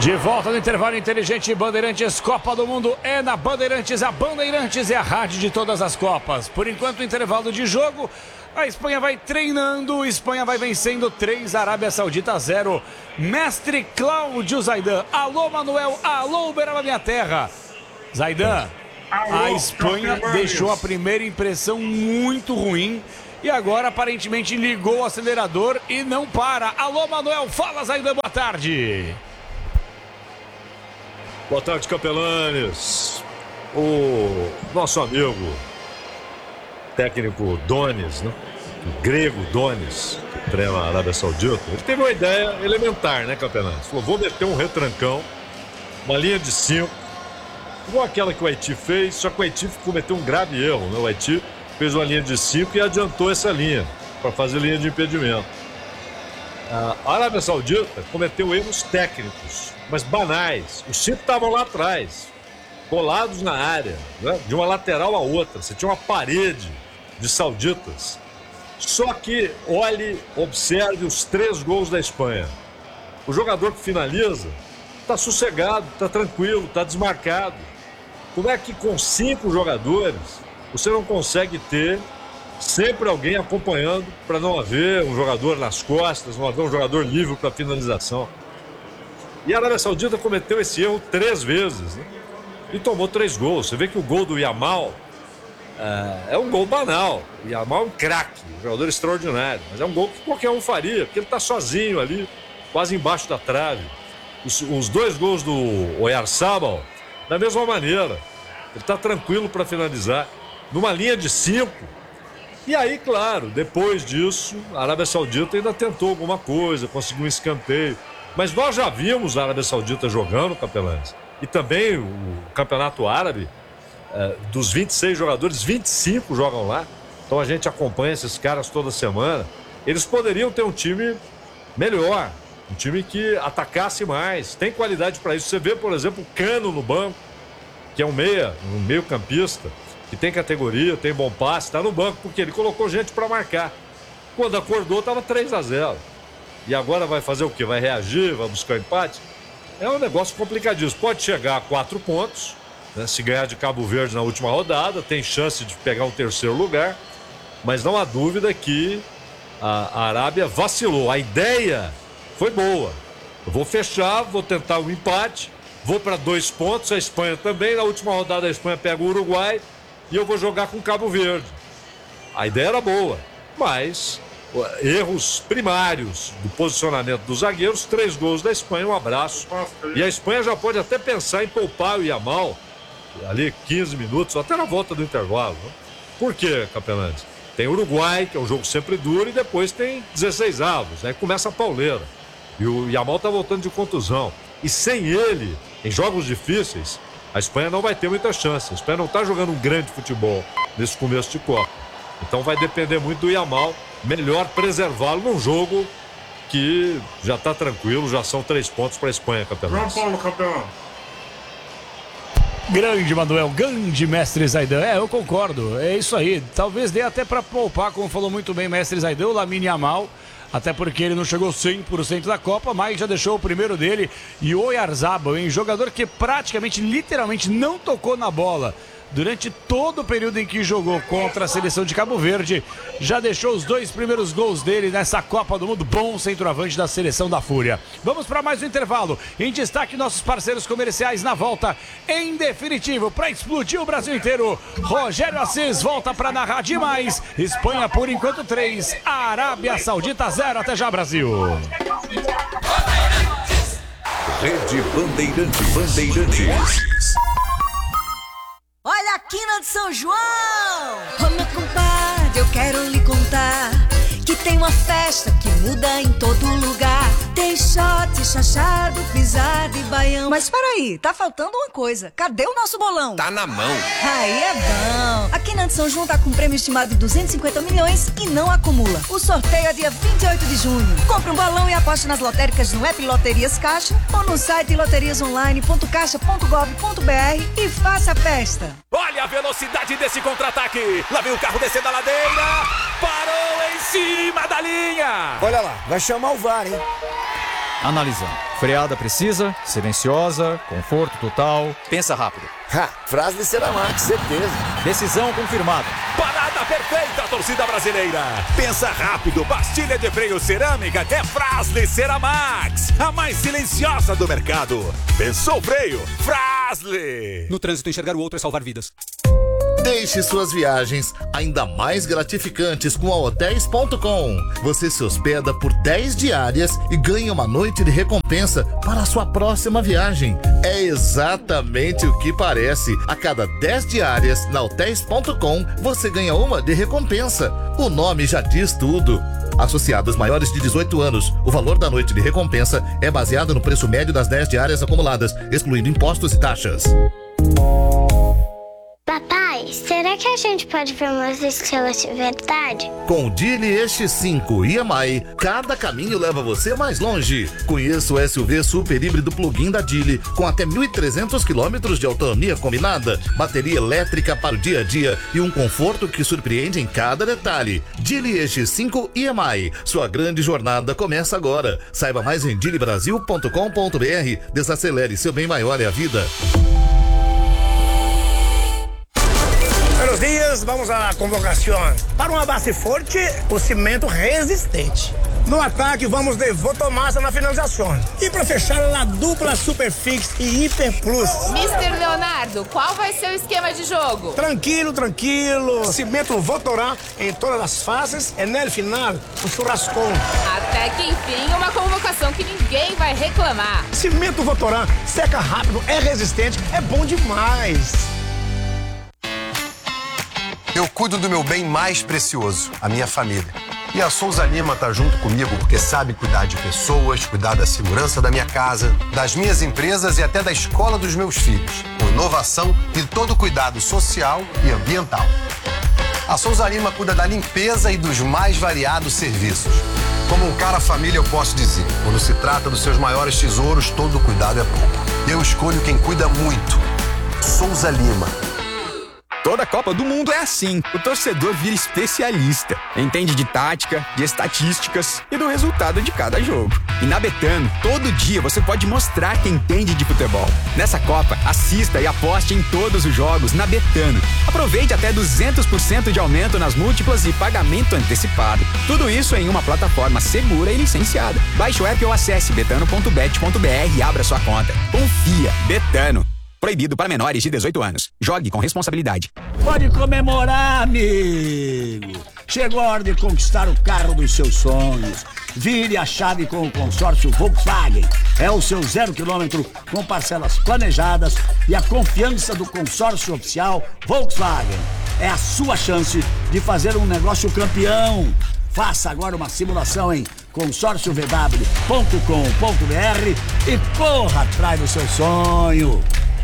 De volta no intervalo inteligente Bandeirantes, Copa do Mundo é na Bandeirantes. A Bandeirantes é a rádio de todas as Copas. Por enquanto, intervalo de jogo, a Espanha vai treinando, a Espanha vai vencendo 3, Arábia Saudita 0. Mestre Cláudio Zaidan, alô Manuel, alô Uberaba minha terra. Zaidan, a Espanha deixou a primeira impressão muito ruim e agora aparentemente ligou o acelerador e não para. Alô Manuel, fala Zaidan, boa tarde. Boa tarde, Capelanes. O nosso amigo técnico Donis, né? O grego Donis, que treina a Arábia Saudita, ele teve uma ideia elementar, né, Capelanes? Falou, vou meter um retrancão, uma linha de 5, igual aquela que o Haiti fez, só que o Haiti cometeu um grave erro, né? O Haiti fez uma linha de 5 e adiantou essa linha para fazer linha de impedimento. A Arábia Saudita cometeu erros técnicos, mas banais. Os 5 estavam lá atrás, colados na área, né? De uma lateral a outra. Você tinha uma parede de sauditas. Só que olhe, observe os 3 gols da Espanha. O jogador que finaliza está sossegado, está tranquilo, está desmarcado. Como é que com 5 jogadores você não consegue ter sempre alguém acompanhando para não haver um jogador nas costas, não haver um jogador livre para finalização? E a Arábia Saudita cometeu esse erro 3 vezes, né? E tomou 3 gols. Você vê que o gol do Yamal é um gol banal. O Yamal é um craque, um jogador extraordinário, mas é um gol que qualquer um faria, porque ele está sozinho ali, quase embaixo da trave. Os 2 gols do Oyarzabal, da mesma maneira. Ele está tranquilo para finalizar, numa linha de 5. E aí, claro, depois disso, a Arábia Saudita ainda tentou alguma coisa, conseguiu um escanteio. Mas nós já vimos a Arábia Saudita jogando, Capelanes, e também o Campeonato Árabe, dos 26 jogadores, 25 jogam lá. Então a gente acompanha esses caras toda semana. Eles poderiam ter um time melhor, um time que atacasse mais, tem qualidade para isso. Você vê, por exemplo, o Cano no banco, que é um meio-campista, que tem categoria, tem bom passe, está no banco, porque ele colocou gente para marcar. Quando acordou, estava 3-0. E agora vai fazer o quê? Vai reagir, vai buscar empate? É um negócio complicadíssimo. Pode chegar a 4 pontos, né? Se ganhar de Cabo Verde na última rodada, tem chance de pegar um 3º lugar, mas não há dúvida que a Arábia vacilou. A ideia foi boa. Eu vou fechar, vou tentar um empate, vou para 2 pontos, a Espanha também. Na última rodada a Espanha pega o Uruguai e eu vou jogar com Cabo Verde. A ideia era boa, mas erros primários do posicionamento dos zagueiros, 3 gols da Espanha, um abraço. E a Espanha já pode até pensar em poupar o Yamal, ali 15 minutos, até na volta do intervalo. Né? Por quê, Capelanes? Tem o Uruguai, que é um jogo sempre duro, e depois tem 16 avos, aí começa a pauleira. E o Yamal tá voltando de contusão. E sem ele, em jogos difíceis, a Espanha não vai ter muita chance. A Espanha não está jogando um grande futebol nesse começo de Copa. Então vai depender muito do Yamal. Melhor preservá-lo num jogo que já está tranquilo, já são 3 pontos para a Espanha, campeão. João Paulo, campeão. Grande Manuel, grande mestre Zaidan. Eu concordo, é isso aí. Talvez dê até para poupar, como falou muito bem mestre Zaidan, o Lamine Yamal. Até porque ele não chegou 100% da Copa, mas já deixou o primeiro dele. E o Oyarzabal, hein? Jogador que praticamente, literalmente, não tocou na bola durante todo o período em que jogou contra a seleção de Cabo Verde. Já deixou os 2 primeiros gols dele nessa Copa do Mundo. Bom centroavante da seleção da Fúria. Vamos para mais um intervalo. Em destaque, nossos parceiros comerciais na volta. Em definitivo, para explodir o Brasil inteiro, Rogério Assis volta para narrar demais. Espanha por enquanto 3, Arábia Saudita 0. Até já, Brasil. Rede Bandeirantes. Olha a quina de São João! Ô meu compadre, eu quero lhe contar que tem uma festa que muda em todo lugar. Tem shot, chachado, pisada e baião. Mas peraí, tá faltando uma coisa. Cadê o nosso bolão? Tá na mão. Aí é bom. A quina de São João tá com um prêmio estimado de 250 milhões e não acumula. O sorteio é dia 28 de junho. Compre um bolão e aposte nas lotéricas no app Loterias Caixa ou no site loteriasonline.caixa.gov.br e faça a festa. Olha a velocidade desse contra-ataque. Lá vem o carro descendo a ladeira. Parou em cima da linha. Olha lá, vai chamar o VAR, hein? Analisando. Freada precisa, silenciosa, conforto total. Pensa rápido. Fras-le Ceramax, certeza. Decisão confirmada. Parada perfeita, torcida brasileira. Pensa rápido, pastilha de freio cerâmica é Fras-le Ceramax, a mais silenciosa do mercado. Pensou freio? Fras-le. No trânsito, enxergar o outro é salvar vidas. Deixe suas viagens ainda mais gratificantes com a Hotéis.com. Você se hospeda por 10 diárias e ganha uma noite de recompensa para a sua próxima viagem. É exatamente o que parece. A cada 10 diárias na Hotéis.com, você ganha uma de recompensa. O nome já diz tudo. Associados maiores de 18 anos, o valor da noite de recompensa é baseado no preço médio das 10 diárias acumuladas, excluindo impostos e taxas. Papai, será que a gente pode ver umas estrelas de verdade? Com o Geely X5 EMI, cada caminho leva você mais longe. Conheça o SUV super híbrido plug-in da Geely, com até 1.300 km de autonomia combinada, bateria elétrica para o dia a dia e um conforto que surpreende em cada detalhe. Geely X5 EMI, sua grande jornada começa agora. Saiba mais em geelybrasil.com.br. Desacelere, seu bem maior é a vida. Buenos dias, vamos à convocação. Para uma base forte, o cimento resistente. No ataque, vamos de Votomassa na finalização. E para fechar, a dupla Superfix e Hiper Plus. Mr. Leonardo, qual vai ser o esquema de jogo? Tranquilo. Cimento Votorá em todas as fases e no final, o churrascão. Até que enfim, uma convocação que ninguém vai reclamar. Cimento Votorá, seca rápido, é resistente, é bom demais. Eu cuido do meu bem mais precioso, a minha família. E a Souza Lima tá junto comigo porque sabe cuidar de pessoas, cuidar da segurança da minha casa, das minhas empresas e até da escola dos meus filhos, com inovação e todo cuidado social e ambiental. A Souza Lima cuida da limpeza e dos mais variados serviços. Como um cara família, eu posso dizer, quando se trata dos seus maiores tesouros, todo cuidado é pouco. Eu escolho quem cuida muito. Souza Lima. Toda Copa do Mundo é assim. O torcedor vira especialista. Entende de tática, de estatísticas e do resultado de cada jogo. E na Betano, todo dia você pode mostrar que entende de futebol. Nessa Copa, assista e aposte em todos os jogos na Betano. Aproveite até 200% de aumento nas múltiplas e pagamento antecipado. Tudo isso em uma plataforma segura e licenciada. Baixe o app ou acesse betano.bet.br e abra sua conta. Confia. Betano. Proibido para menores de 18 anos. Jogue com responsabilidade. Pode comemorar, amigo. Chegou a hora de conquistar o carro dos seus sonhos. Vire a chave com o consórcio Volkswagen. É o seu 0 km com parcelas planejadas e a confiança do consórcio oficial Volkswagen. É a sua chance de fazer um negócio campeão. Faça agora uma simulação em consórciovw.com.br e corra atrás do seu sonho.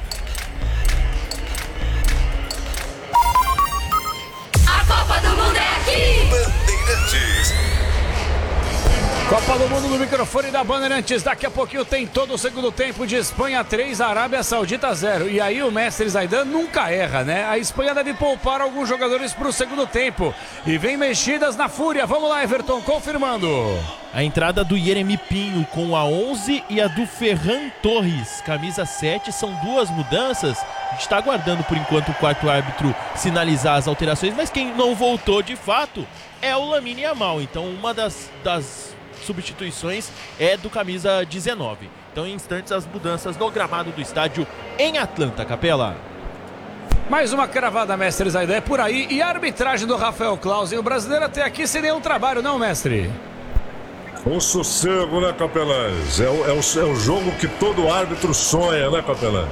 Copa do Mundo no microfone da Bandeirantes. Daqui a pouquinho tem todo o segundo tempo de Espanha 3, Arábia Saudita 0. E aí o mestre Zaidan nunca erra, né? A Espanha deve poupar alguns jogadores para o segundo tempo. E vem mexidas na fúria. Vamos lá, Everton, confirmando. A entrada do Yeremy Pinho com a 11 e a do Ferran Torres, camisa 7, são duas mudanças. A gente está aguardando por enquanto o quarto árbitro sinalizar as alterações, mas quem não voltou de fato é o Lamine Yamal. Então uma das substituições é do camisa 19. Então em instantes as mudanças no gramado do estádio em Atlanta, Capela. Mais uma cravada, mestre Zaidan, é por aí. E a arbitragem do Rafael Claus, o brasileiro até aqui sem nenhum trabalho, não, mestre? Um sossego, né, Capelães? É o jogo que todo árbitro sonha, né, Capelães?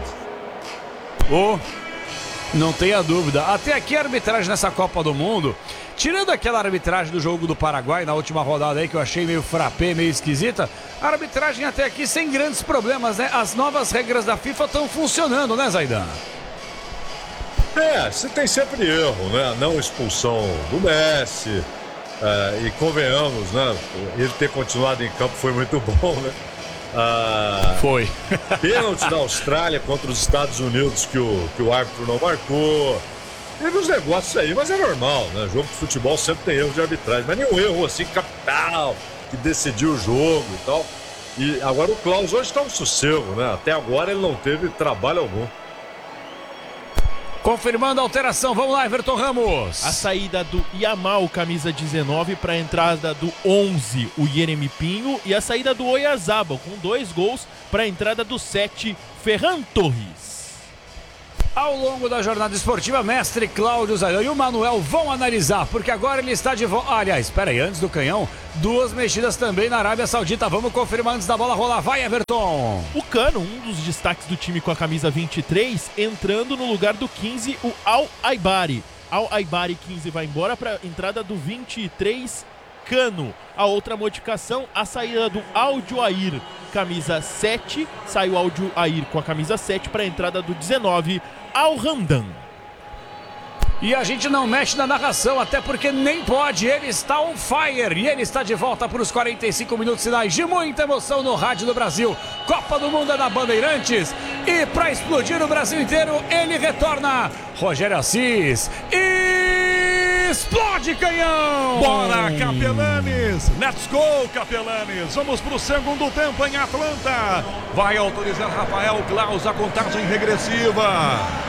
Não tenha dúvida. Até aqui a arbitragem nessa Copa do Mundo, tirando aquela arbitragem do jogo do Paraguai na última rodada aí, que eu achei meio frappé, meio esquisita, a arbitragem até aqui sem grandes problemas, né? As novas regras da FIFA estão funcionando, né, Zaidan? Você tem sempre erro, né? Não expulsão do Messi. E convenhamos, né? Ele ter continuado em campo foi muito bom, né? Foi. Pênalti da Austrália contra os Estados Unidos que o árbitro não marcou. Teve uns negócios aí, mas é normal, né? Jogo de futebol sempre tem erro de arbitragem, mas nenhum erro assim capital que decidiu o jogo e tal. E agora o Klaus hoje está um sossego, né? Até agora ele não teve trabalho algum. Confirmando a alteração, vamos lá, Everton Ramos. A saída do Yamal, camisa 19, para a entrada do 11, o Yeremy Pinho. E a saída do Oyarzabal, com 2 gols, para a entrada do 7, Ferran Torres. Ao longo da jornada esportiva, mestre Cláudio Zaidan e o Manuel vão analisar, porque agora ele está de volta. Aliás, espera aí, antes do canhão, 2 mexidas também na Arábia Saudita. Vamos confirmar antes da bola rolar. Vai, Everton! O Cano, um dos destaques do time com a camisa 23, entrando no lugar do 15, o Al-Aibari. Al-Aibari 15 vai embora para a entrada do 23, Cano. A outra modificação, a saída do Al-Juair, camisa 7. Sai o Al-Juair com a camisa 7 para a entrada do 19, Al-Hamdan. E a gente não mexe na narração, até porque nem pode. Ele está on fire e ele está de volta para os 45 minutos finais de muita emoção no Rádio do Brasil. Copa do Mundo é na Bandeirantes e para explodir o Brasil inteiro, ele retorna. Rogério Assis explode, canhão! Bora, Capelanes! Let's go, Capelanes! Vamos pro segundo tempo em Atlanta. Vai autorizar Rafael Claus a contagem regressiva.